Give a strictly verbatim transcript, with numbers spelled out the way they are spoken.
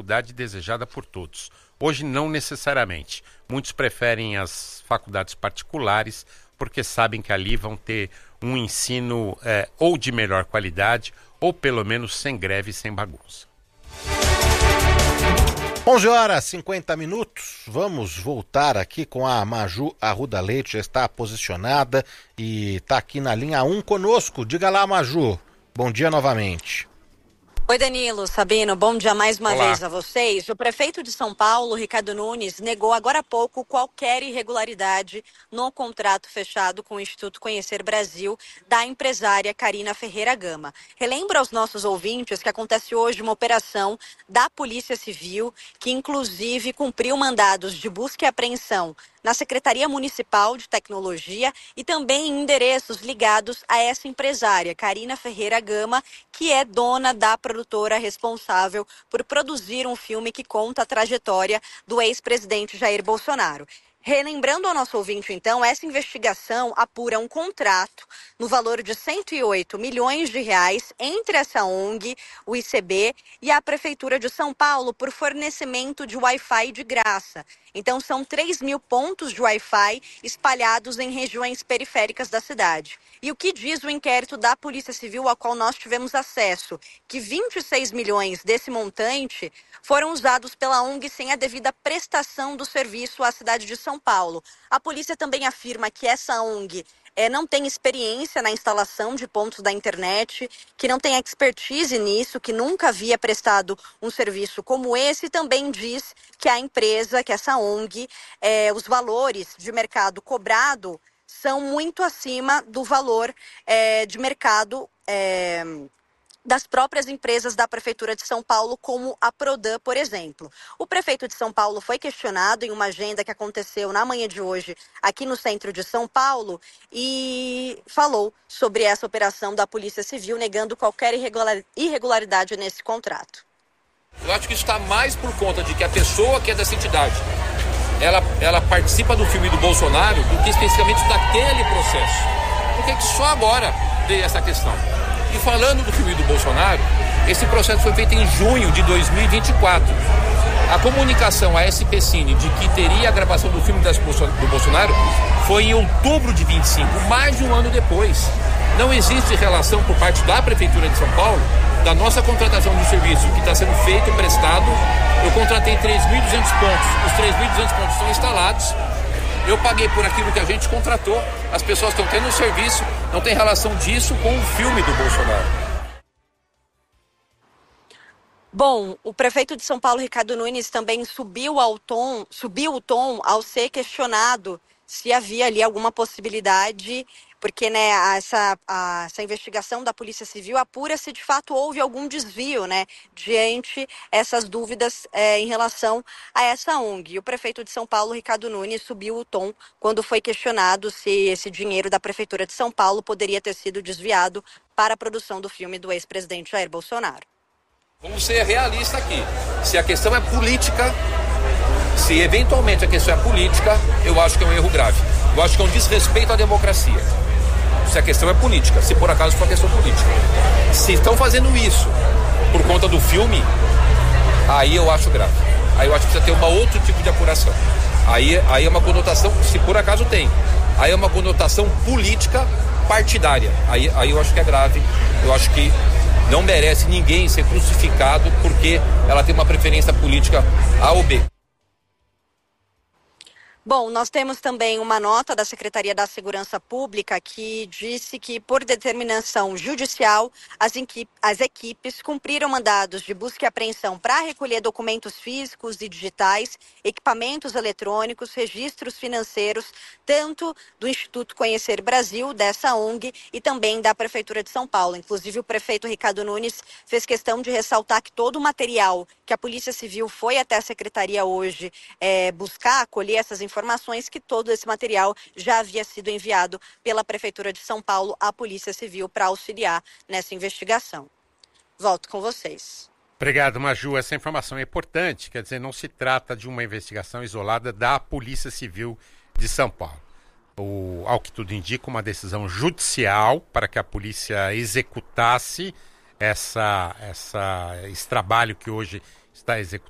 faculdade desejada por todos. Hoje não necessariamente. Muitos preferem as faculdades particulares porque sabem que ali vão ter um ensino é, ou de melhor qualidade ou pelo menos sem greve e sem bagunça. onze horas e cinquenta minutos, vamos voltar aqui com a Maju Arruda Leite, já está posicionada e está aqui na linha um conosco. Diga lá, Maju, bom dia novamente. Oi, Danilo, Sabino, bom dia mais uma Olá. vez a vocês. O prefeito de São Paulo, Ricardo Nunes, negou agora há pouco qualquer irregularidade no contrato fechado com o Instituto Conhecer Brasil da empresária Carina Ferreira Gama. Relembro aos nossos ouvintes que acontece hoje uma operação da Polícia Civil que inclusive cumpriu mandados de busca e apreensão na Secretaria Municipal de Tecnologia e também em endereços ligados a essa empresária, Carina Ferreira Gama, que é dona da produtora responsável por produzir um filme que conta a trajetória do ex-presidente Jair Bolsonaro. Relembrando ao nosso ouvinte, então, essa investigação apura um contrato no valor de cento e oito milhões de reais entre essa O N G, o I C B, e a Prefeitura de São Paulo por fornecimento de Wi-Fi de graça. Então, são três mil pontos de Wi-Fi espalhados em regiões periféricas da cidade. E o que diz o inquérito da Polícia Civil ao qual nós tivemos acesso? Que vinte e seis milhões desse montante foram usados pela O N G sem a devida prestação do serviço à cidade de São Paulo. A polícia também afirma que essa O N G é, não tem experiência na instalação de pontos da internet, que não tem expertise nisso, que nunca havia prestado um serviço como esse, e também diz que a empresa, que essa O N G, é, os valores de mercado cobrado são muito acima do valor é, de mercado é, das próprias empresas da Prefeitura de São Paulo, como a Prodan, por exemplo. O prefeito de São Paulo foi questionado em uma agenda que aconteceu na manhã de hoje aqui no centro de São Paulo e falou sobre essa operação da Polícia Civil, negando qualquer irregular- irregularidade nesse contrato. Eu acho que isso está mais por conta de que a pessoa que é dessa entidade, ela, ela participa do filme do Bolsonaro do que especificamente daquele processo. Porque que só agora veio essa questão. E falando do filme do Bolsonaro, esse processo foi feito em junho de dois mil e vinte e quatro. A comunicação à S P Cine de que teria a gravação do filme do Bolsonaro foi em outubro de vinte e cinco, mais de um ano depois. Não existe relação por parte da Prefeitura de São Paulo, da nossa contratação de serviço que está sendo feito e prestado. Eu contratei três mil e duzentos pontos, os três mil e duzentos pontos estão instalados. Eu paguei por aquilo que a gente contratou, as pessoas estão tendo o serviço, não tem relação disso com o filme do Bolsonaro. Bom, o prefeito de São Paulo, Ricardo Nunes, também subiu, ao tom, subiu o tom ao ser questionado se havia ali alguma possibilidade, porque né, essa, a, essa investigação da Polícia Civil apura se de fato houve algum desvio, né, diante essas dúvidas é, em relação a essa O N G. E o prefeito de São Paulo, Ricardo Nunes, subiu o tom quando foi questionado se esse dinheiro da Prefeitura de São Paulo poderia ter sido desviado para a produção do filme do ex-presidente Jair Bolsonaro. Vamos ser realistas aqui. Se a questão é política, se eventualmente a questão é política, eu acho que é um erro grave. Eu acho que é um desrespeito à democracia. Se a questão é política, se por acaso for uma questão política. Se estão fazendo isso por conta do filme, aí eu acho grave. Aí eu acho que precisa ter um outro tipo de apuração. Aí, aí é uma conotação, se por acaso tem, aí é uma conotação política partidária. Aí, aí eu acho que é grave. Eu acho que não merece ninguém ser crucificado porque ela tem uma preferência política A ou B. Bom, nós temos também uma nota da Secretaria da Segurança Pública que disse que, por determinação judicial, as, equipe, as equipes cumpriram mandados de busca e apreensão para recolher documentos físicos e digitais, equipamentos eletrônicos, registros financeiros, tanto do Instituto Conhecer Brasil, dessa O N G, e também da Prefeitura de São Paulo. Inclusive, o prefeito Ricardo Nunes fez questão de ressaltar que todo o material que a Polícia Civil foi até a Secretaria hoje é, buscar, colher essas informações, informações que todo esse material já havia sido enviado pela Prefeitura de São Paulo à Polícia Civil para auxiliar nessa investigação. Volto com vocês. Obrigado, Maju. Essa informação é importante, quer dizer, não se trata de uma investigação isolada da Polícia Civil de São Paulo. O, ao que tudo indica, uma decisão judicial para que a polícia executasse essa, essa, esse trabalho que hoje está executando.